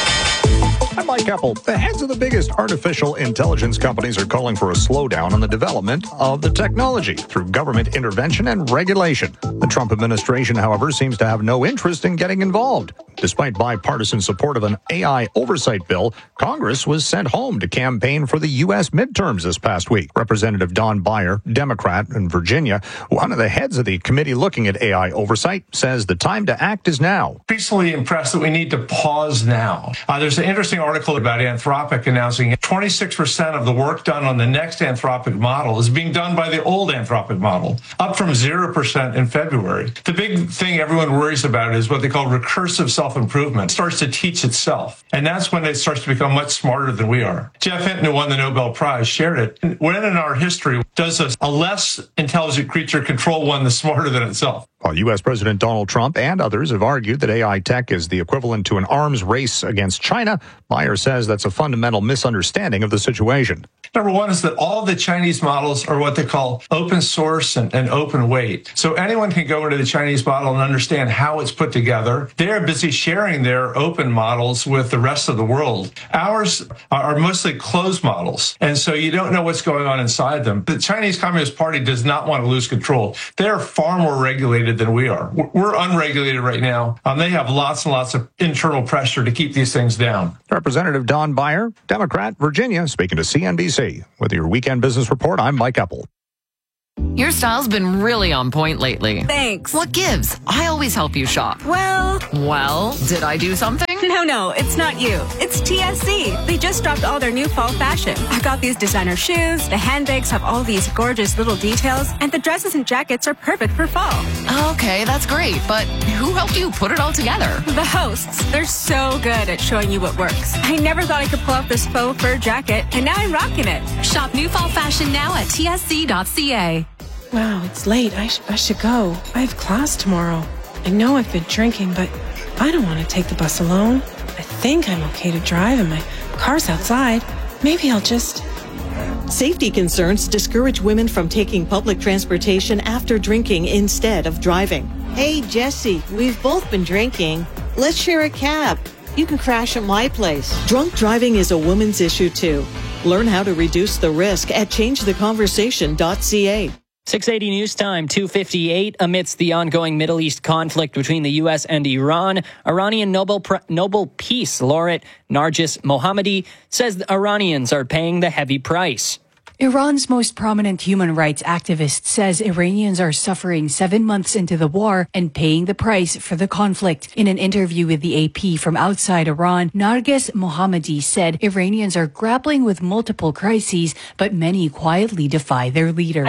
I'm Mike Apple. The heads of the biggest artificial intelligence companies are calling for a slowdown on the development of the technology through government intervention and regulation. The Trump administration, however, seems to have no interest in getting involved. Despite bipartisan support of an A I oversight bill, Congress was sent home to campaign for the U S midterms this past week. Representative Don Beyer, Democrat in Virginia, one of the heads of the committee looking at A I oversight, says the time to act is now. Increasingly impressed that we need to pause now. Uh, there's an interesting article about Anthropic announcing twenty-six percent of the work done on the next Anthropic model is being done by the old Anthropic model, up from zero percent in February. The big thing everyone worries about is what they call recursive self-improvement. It starts to teach itself, and that's when it starts to become much smarter than we are. Jeff Hinton, who won the Nobel Prize, shared it. When in our history does a, a less intelligent creature control one that's smarter than itself? While U S. President Donald Trump and others have argued that A I tech is the equivalent to an arms race against China, Meyer says that's a fundamental misunderstanding of the situation. Number one is that all the Chinese models are what they call open source and, and open weight. So anyone can go into the Chinese model and understand how it's put together. They're busy sharing their open models with the rest of the world. Ours are mostly closed models, and so you don't know what's going on inside them. The Chinese Communist Party does not want to lose control. They're far more regulated than we are. We're unregulated right now. Um, they have lots and lots of internal pressure to keep these things down. Representative Don Beyer, Democrat, Virginia, speaking to C N B C. With your Weekend Business Report, I'm Mike Epple. Your style's been really on point lately. Thanks. What gives? I always help you shop. Well... Well, did I do something? No, no, it's not you. It's T S C. They just dropped all their new fall fashion. I got these designer shoes, the handbags have all these gorgeous little details, and the dresses and jackets are perfect for fall. Okay, that's great, but who helped you put it all together? The hosts. They're so good at showing you what works. I never thought I could pull off this faux fur jacket, and now I'm rocking it. Shop new fall fashion now at T S C dot C A. Wow, it's late. I, sh- I should go. I have class tomorrow. I know I've been drinking, but I don't want to take the bus alone. I think I'm okay to drive and my car's outside. Maybe I'll just... Safety concerns discourage women from taking public transportation after drinking instead of driving. Hey, Jesse, we've both been drinking. Let's share a cab. You can crash at my place. Drunk driving is a woman's issue, too. Learn how to reduce the risk at change the conversation dot c a. six eighty News Time, two fifty-eight. Amidst the ongoing Middle East conflict between the U S and Iran, Iranian Nobel, Pre- Nobel Peace Laureate Narges Mohammadi says the Iranians are paying the heavy price. Iran's most prominent human rights activist says Iranians are suffering seven months into the war and paying the price for the conflict. In an interview with the A P from outside Iran, Narges Mohammadi said Iranians are grappling with multiple crises, but many quietly defy their leaders.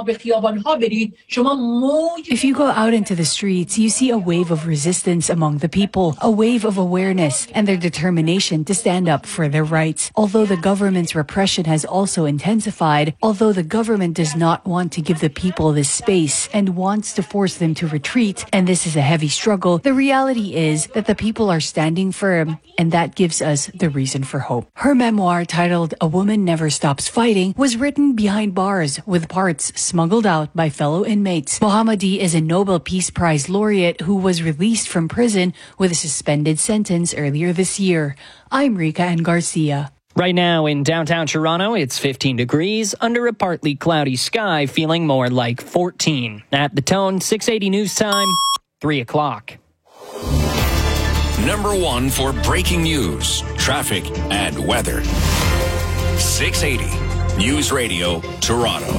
If you go out into the streets, you see a wave of resistance among the people, a wave of awareness, and their determination to stand up for their rights. Although the government's repression has also intensified, although the government does not want to give the people this space and wants to force them to retreat, and this is a heavy struggle, the reality is that the people are standing firm, and that gives us the reason for hope. Her memoir, titled A Woman Never Stops Fighting, was written behind bars with parts smuggled out by fellow inmates. Mohammadi is a Nobel Peace Prize laureate who was released from prison with a suspended sentence earlier this year. I'm Rika Ann Garcia. Right now in downtown Toronto, it's fifteen degrees under a partly cloudy sky, feeling more like fourteen. At the Tone, six eighty News Time, three o'clock. Number one for breaking news, traffic, and weather. six eighty News Radio, Toronto.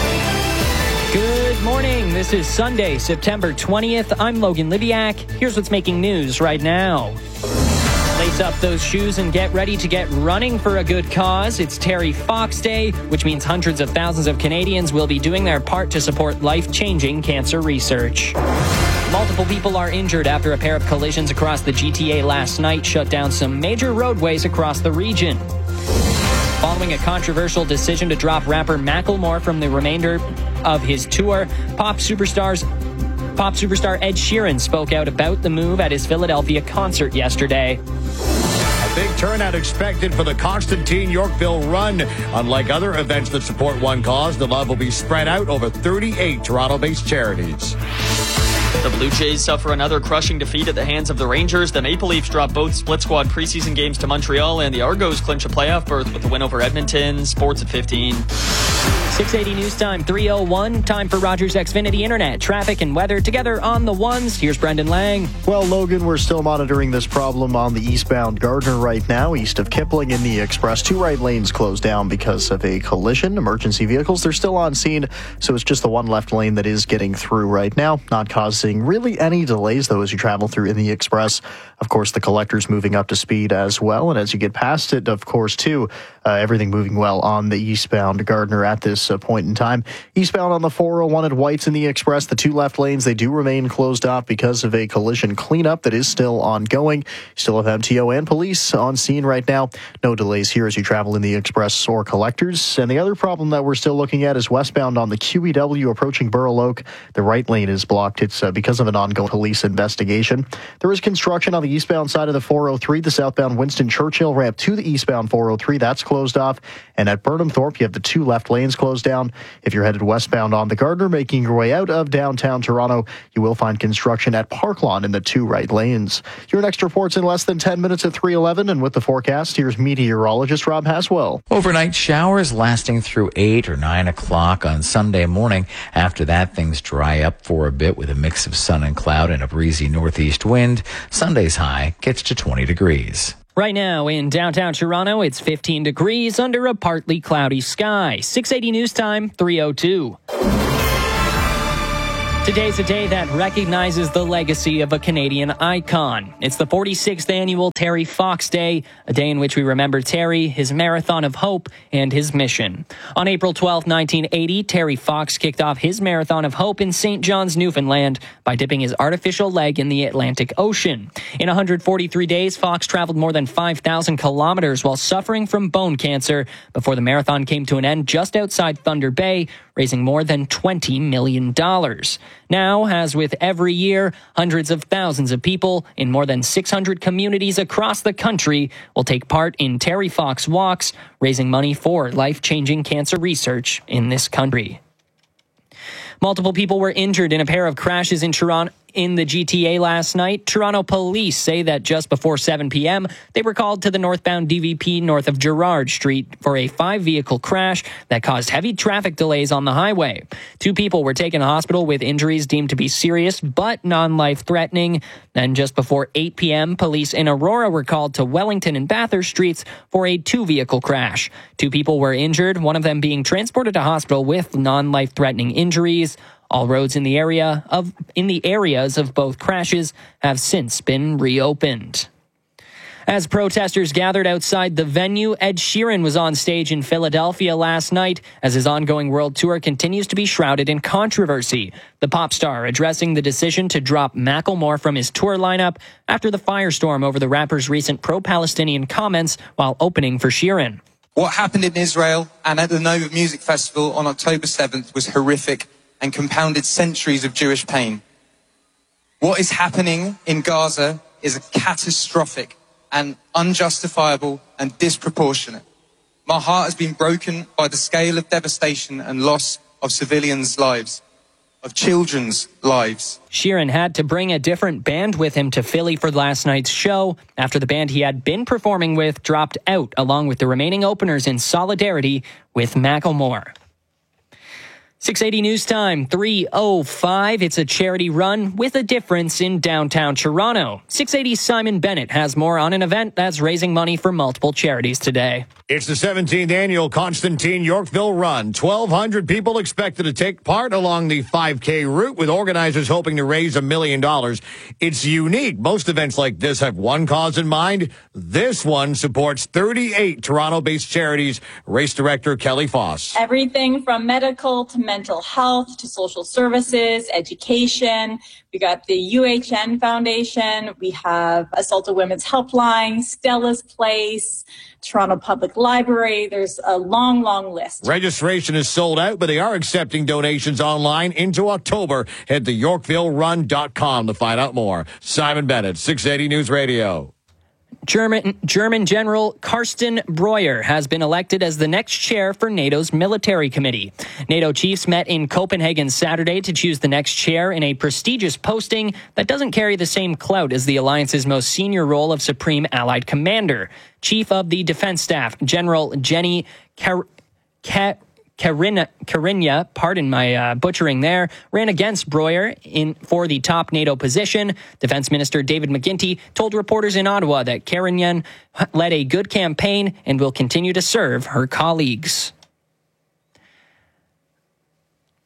Good morning. This is Sunday, September twentieth. I'm Logan Libiak. Here's what's making news right now. Lace up those shoes and get ready to get running for a good cause. It's Terry Fox Day, which means hundreds of thousands of Canadians will be doing their part to support life-changing cancer research. Multiple people are injured after a pair of collisions across the G T A last night shut down some major roadways across the region. Following a controversial decision to drop rapper Macklemore from the remainder of his tour, pop superstars Pop superstar Ed Sheeran spoke out about the move at his Philadelphia concert yesterday. A big turnout expected for the Constantine Yorkville Run. Unlike other events that support one cause, the love will be spread out over thirty-eight Toronto-based charities. The Blue Jays suffer another crushing defeat at the hands of the Rangers. The Maple Leafs drop both split squad preseason games to Montreal, and the Argos clinch a playoff berth with a win over Edmonton. Sports at fifteen. six eighty News Time, three oh one. Time for Rogers Xfinity Internet, traffic and weather together on the ones. Here's Brendan Lang. Well, Logan, we're still monitoring this problem on the eastbound Gardner right now, east of Kipling in the Express. Two right lanes closed down because of a collision. Emergency vehicles, they're still on scene, so it's just the one left lane that is getting through right now, not causing really any delays, though, as you travel through in the Express. Of course, the collector's moving up to speed as well. And as you get past it, of course, too, uh, everything moving well on the eastbound Gardner at this uh, point in time. Eastbound on the four oh one at Whites in the Express, the two left lanes, they do remain closed off because of a collision cleanup that is still ongoing. Still have M T O and police on scene right now. No delays here as you travel in the Express or collectors. And the other problem that we're still looking at is westbound on the Q E W approaching Burl Oak. The right lane is blocked. It's uh, because of an ongoing police investigation. There is construction on the eastbound side of the four oh three, the southbound Winston Churchill ramp to the eastbound four oh three. That's closed off. And at Burnham Thorpe, you have the two left lanes closed down. If you're headed westbound on the Gardner, making your way out of downtown Toronto, you will find construction at Park Lawn in the two right lanes. Your next report's in less than ten minutes at three eleven. And with the forecast, here's meteorologist Rob Haswell. Overnight showers lasting through eight or nine o'clock on Sunday morning. After that, things dry up for a bit with a mix of sun and cloud and a breezy northeast wind. Sunday's high gets to twenty degrees. Right now in downtown Toronto, it's fifteen degrees under a partly cloudy sky. six eighty News Time, three oh two. Today's a day that recognizes the legacy of a Canadian icon. It's the forty-sixth annual Terry Fox Day, a day in which we remember Terry, his marathon of hope, and his mission. On April twelfth, nineteen eighty, Terry Fox kicked off his marathon of hope in Saint John's, Newfoundland, by dipping his artificial leg in the Atlantic Ocean. In one hundred forty-three days, Fox traveled more than five thousand kilometers while suffering from bone cancer before the marathon came to an end just outside Thunder Bay, raising more than twenty million dollars. Now, as with every year, hundreds of thousands of people in more than six hundred communities across the country will take part in Terry Fox Walks, raising money for life-changing cancer research in this country. Multiple people were injured in a pair of crashes in Toronto in the G T A last night. Toronto police say that just before seven p.m., they were called to the northbound D V P north of Gerrard Street for a five-vehicle crash that caused heavy traffic delays on the highway. Two people were taken to hospital with injuries deemed to be serious but non-life-threatening. Then just before eight p.m., police in Aurora were called to Wellington and Bathurst Streets for a two-vehicle crash. Two people were injured, one of them being transported to hospital with non-life-threatening injuries. All roads in the area of in the areas of both crashes have since been reopened. As protesters gathered outside the venue, Ed Sheeran was on stage in Philadelphia last night as his ongoing world tour continues to be shrouded in controversy. The pop star addressing the decision to drop Macklemore from his tour lineup after the firestorm over the rapper's recent pro-Palestinian comments while opening for Sheeran. What happened in Israel and at the Nova Music Festival on October seventh was horrific and compounded centuries of Jewish pain. What is happening in Gaza is catastrophic and unjustifiable and disproportionate. My heart has been broken by the scale of devastation and loss of civilians' lives, of children's lives. Sheeran had to bring a different band with him to Philly for last night's show after the band he had been performing with dropped out along with the remaining openers in solidarity with Macklemore. six eighty News Time, three oh five. It's a charity run with a difference in downtown Toronto. six eighty Simon Bennett has more on an event that's raising money for multiple charities today. It's the seventeenth annual Constantine Yorkville Run. twelve hundred people expected to take part along the five K route, with organizers hoping to raise a million dollars. It's unique. Most events like this have one cause in mind. This one supports thirty-eight Toronto-based charities. Race director Kelly Foss. Everything from medical to mental health to social services, education. We got the U H N Foundation. We have Assaulted Women's Helpline, Stella's Place, Toronto Public Library. There's a long, long list. Registration is sold out, but they are accepting donations online into October. Head to yorkville run dot com to find out more. Simon Bennett, six eighty News Radio. German, German General Carsten Breuer has been elected as the next chair for NATO's military committee. NATO chiefs met in Copenhagen Saturday to choose the next chair in a prestigious posting that doesn't carry the same clout as the alliance's most senior role of Supreme Allied Commander. Chief of the Defense Staff, General Jenny Car- Car- Karina, Karinya, pardon my uh, butchering there, ran against Breuer in for the top NATO position. Defense Minister David McGuinty told reporters in Ottawa that Karinya led a good campaign and will continue to serve her colleagues.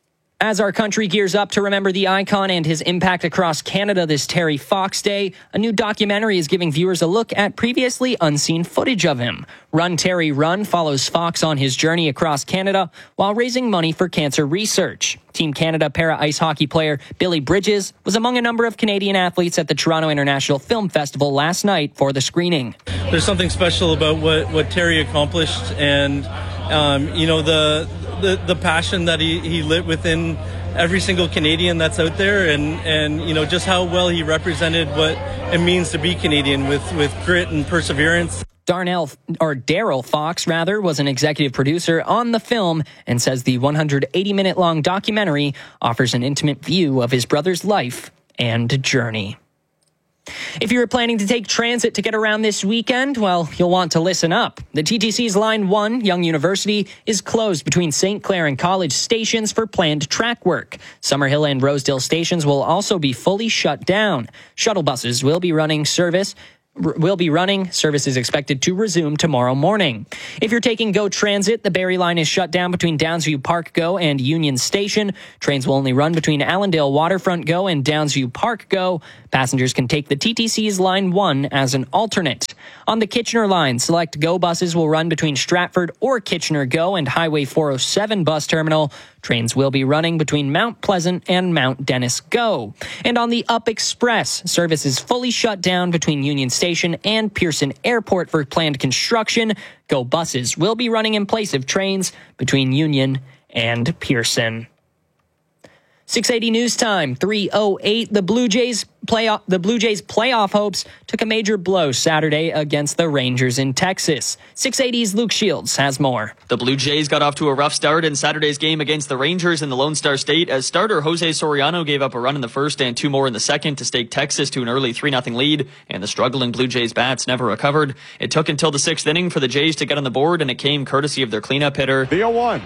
As our country gears up to remember the icon and his impact across Canada this Terry Fox Day, a new documentary is giving viewers a look at previously unseen footage of him. Run Terry Run follows Fox on his journey across Canada while raising money for cancer research. Team Canada para ice hockey player Billy Bridges was among a number of Canadian athletes at the Toronto International Film Festival last night for the screening. There's something special about what, what Terry accomplished, and um, you know the, the the passion that he, he lit within every single Canadian that's out there, and, and you know just how well he represented what it means to be Canadian with, with grit and perseverance. Darnell, or Daryl Fox, rather, was an executive producer on the film and says the one hundred eighty minute long documentary offers an intimate view of his brother's life and journey. If you're planning to take transit to get around this weekend, well, you'll want to listen up. The T T C's Line one, Young University, is closed between Saint Clair and College stations for planned track work. Summerhill and Rosedale stations will also be fully shut down. Shuttle buses will be running service will be running. Service is expected to resume tomorrow morning. If you're taking GO Transit, the Barrie line is shut down between Downsview Park GO and Union Station. Trains will only run between Allendale Waterfront GO and Downsview Park GO. Passengers can take the T T C's Line one as an alternate. On the Kitchener line, select GO buses will run between Stratford or Kitchener GO and Highway four oh seven bus terminal. Trains will be running between Mount Pleasant and Mount Dennis GO. And on the Up Express, service is fully shut down between Union Station and Pearson Airport for planned construction. GO buses will be running in place of trains between Union and Pearson. six eighty News Time, three oh eight. The Blue Jays playoff the Blue Jays playoff hopes took a major blow Saturday against the Rangers in Texas. six eighty's Luke Shields has more. The Blue Jays got off to a rough start in Saturday's game against the Rangers in the Lone Star State as starter Jose Soriano gave up a run in the first and two more in the second to stake Texas to an early three nothing lead, and the struggling Blue Jays bats never recovered. It took until the sixth inning for the Jays to get on the board, and it came courtesy of their cleanup hitter. The oh one.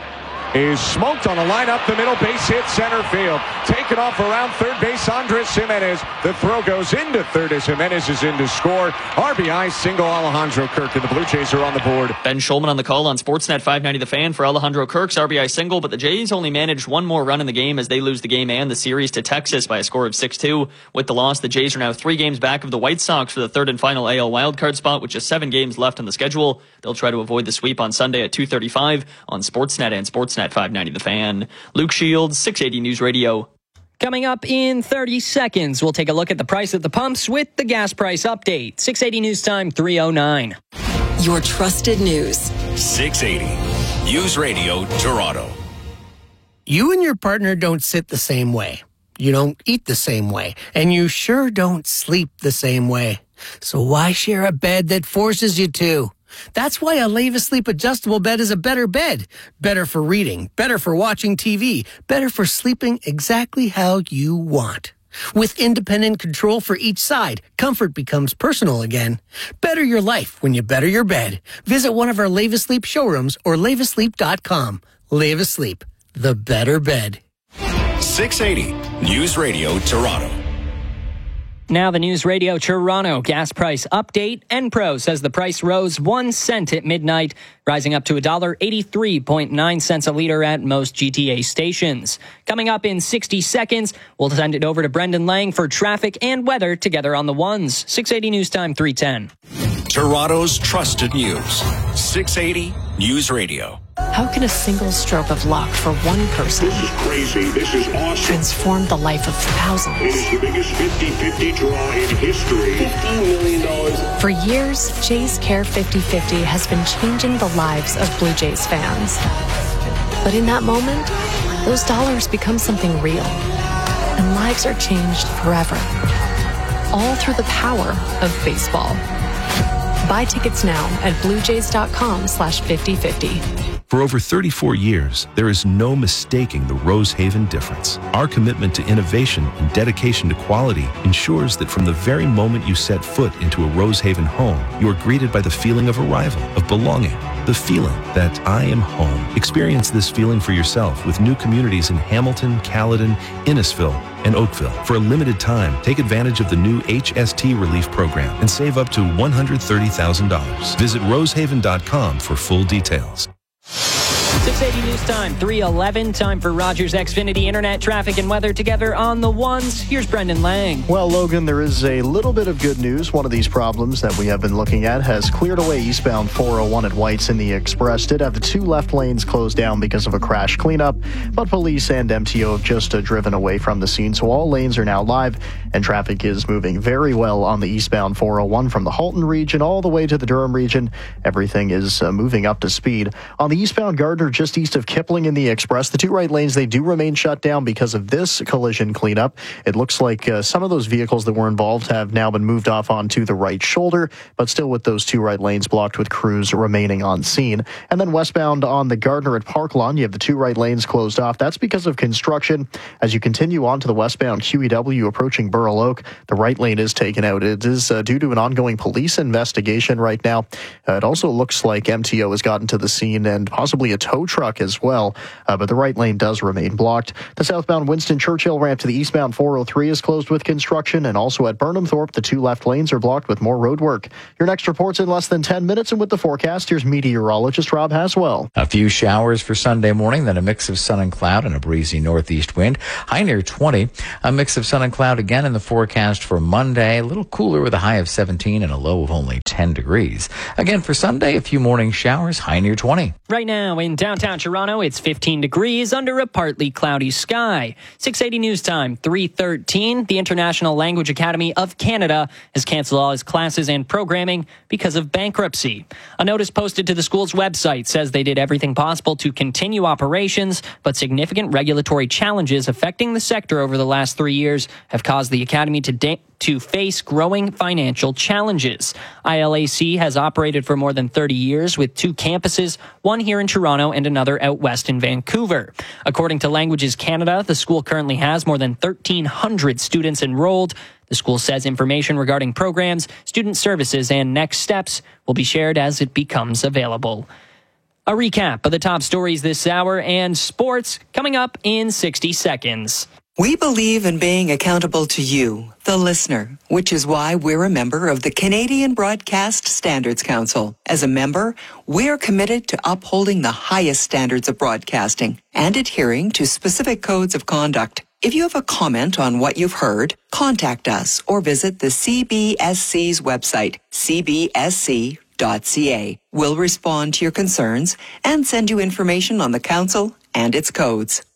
Is smoked on a line up the middle, base hit center field. Taken off around third base, Andres Jimenez. The throw goes into third as Jimenez is in to score. R B I single Alejandro Kirk, and the Blue Jays are on the board. Ben Schulman on the call on Sportsnet five ninety The Fan for Alejandro Kirk's R B I single, but the Jays only managed one more run in the game as they lose the game and the series to Texas by a score of six two. With the loss, the Jays are now three games back of the White Sox for the third and final A L wildcard spot with just seven games left on the schedule. They'll try to avoid the sweep on Sunday at two thirty-five on Sportsnet and Sportsnet five ninety The Fan. Luke Shields, six eighty News Radio. Coming up in thirty seconds, we'll take a look at the price at the pumps with the gas price update. six eighty News Time, three oh nine. Your trusted news. six eighty News Radio, Toronto. You and your partner don't sit the same way. You don't eat the same way. And you sure don't sleep the same way. So why share a bed that forces you to? That's why a Leva Sleep adjustable bed is a better bed. Better for reading, better for watching T V, better for sleeping exactly how you want. With independent control for each side, comfort becomes personal again. Better your life when you better your bed. Visit one of our Leva Sleep showrooms or leva sleep dot com. Leva Sleep, the better bed. six eighty News Radio, Toronto. Now the News Radio Toronto gas price update. Enpro says the price rose one cent at midnight, rising up to one dollar eighty-three point nine cents a liter at most G T A stations. Coming up in sixty seconds, we'll send it over to Brendan Lang for traffic and weather together on the ones. six eighty News Time, three ten. Toronto's trusted news. six eighty News Radio. How can a single stroke of luck for one person This is crazy. This is awesome. transform the life of thousands? It is the biggest fifty-fifty draw in history. fifteen million dollars. For years, Jays Care fifty fifty has been changing the lives of Blue Jays fans. But in that moment, those dollars become something real. And lives are changed forever. All through the power of baseball. Buy tickets now at bluejays.com slash 5050. For over thirty-four years, there is no mistaking the Rosehaven difference. Our commitment to innovation and dedication to quality ensures that from the very moment you set foot into a Rosehaven home, you are greeted by the feeling of arrival, of belonging, the feeling that I am home. Experience this feeling for yourself with new communities in Hamilton, Caledon, Innisfil, and Oakville. For a limited time, take advantage of the new H S T Relief Program and save up to one hundred thirty thousand dollars. Visit rosehaven dot com for full details. six six eighty News Time, three eleven. Time for Rogers Xfinity Internet traffic and weather together on the ones. Here's Brendan Lang. Well, Logan, there is a little bit of good news. One of these problems that we have been looking at has cleared away eastbound four oh one at Whites in the Express. Did have the two left lanes closed down because of a crash cleanup, but police and M T O have just uh, driven away from the scene, so all lanes are now live, and traffic is moving very well on the eastbound four oh one from the Halton region all the way to the Durham region. Everything is uh, moving up to speed. On the eastbound Gardner, just east of Kipling in the Express, the two right lanes, they do remain shut down because of this collision cleanup. It looks like uh, some of those vehicles that were involved have now been moved off onto the right shoulder, but still with those two right lanes blocked with crews remaining on scene. And then westbound on the Gardner at Park Lawn, you have the two right lanes closed off. That's because of construction. As you continue on to the westbound Q E W approaching Burl Oak, the right lane is taken out. It is uh, due to an ongoing police investigation right now. Uh, it also looks like M T O has gotten to the scene and possibly a tow truck as well, uh, but the right lane does remain blocked. The southbound Winston Churchill ramp to the eastbound four oh three is closed with construction, and also at Burnham Thorpe, the two left lanes are blocked with more road work. Your next report's in less than ten minutes, and with the forecast, here's meteorologist Rob Haswell. A few showers for Sunday morning, then a mix of sun and cloud and a breezy northeast wind. High near twenty. A mix of sun and cloud again in the forecast for Monday. A little cooler with a high of seventeen and a low of only ten degrees. Again for Sunday, a few morning showers, high near twenty. Right now in downtown Toronto, it's fifteen degrees under a partly cloudy sky. six eighty News Time, three thirteen. The International Language Academy of Canada has canceled all its classes and programming because of bankruptcy. A notice posted to the school's website says they did everything possible to continue operations, but significant regulatory challenges affecting the sector over the last three years have caused the academy to da- to face growing financial challenges. I L A C has operated for more than thirty years with two campuses, one here in Toronto and another out west in Vancouver. According to Languages Canada, the school currently has more than thirteen hundred students enrolled. The school says information regarding programs, student services, and next steps will be shared as it becomes available. A recap of the top stories this hour and sports coming up in sixty seconds. We believe in being accountable to you, the listener, which is why we're a member of the Canadian Broadcast Standards Council. As a member, we're committed to upholding the highest standards of broadcasting and adhering to specific codes of conduct. If you have a comment on what you've heard, contact us or visit the C B S C's website, c b s c dot c a. We'll respond to your concerns and send you information on the council and its codes.